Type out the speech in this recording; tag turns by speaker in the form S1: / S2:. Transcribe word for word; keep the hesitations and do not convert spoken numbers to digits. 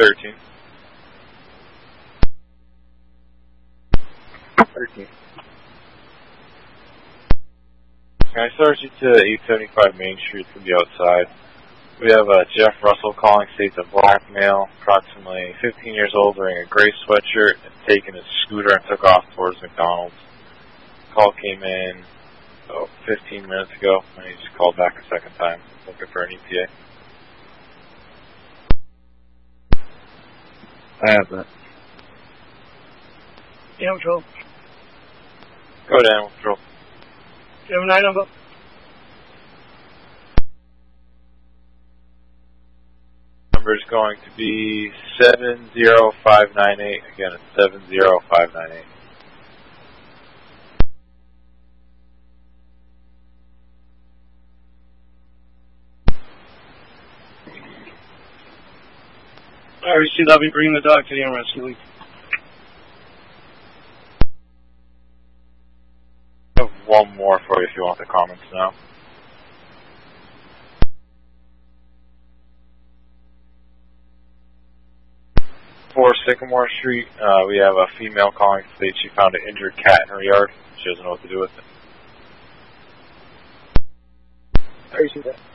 S1: thirteen.
S2: thirteen.
S1: Can I start you to eight seventy-five Main Street from the outside? We have uh, Jeff Russell calling, states a black male, approximately fifteen years old, wearing a gray sweatshirt, and taking his scooter and took off towards McDonald's. Call came in oh, fifteen minutes ago, and he just called back a second time, looking for an E T A.
S2: I have that.
S3: Animal Control.
S1: Go to Animal Control.
S3: Do you have an I number?
S1: Number is going to be seven zero five nine eight. Again, it's seven zero five nine eight.
S3: I received. I'll be bringing the dog to the animal rescue league.
S1: I have one more for you if you want the comments now. For Sycamore Street, uh, we have a female calling to state she found an injured cat in her yard. She doesn't know what to do with it.
S3: I received that.